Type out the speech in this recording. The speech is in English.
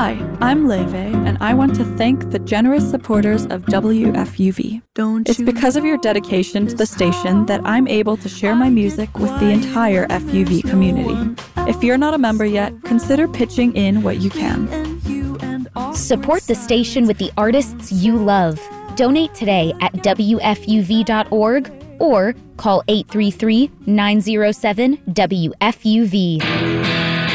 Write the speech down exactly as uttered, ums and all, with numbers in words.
Hi, I'm Leve, and I want to thank the generous supporters of W F U V. It's because of your dedication to the station that I'm able to share my music with the entire F U V community. If you're not a member yet, consider pitching in what you can. Support the station with the artists you love. Donate today at W F U V dot org or call eight three three, nine zero seven, W F U V.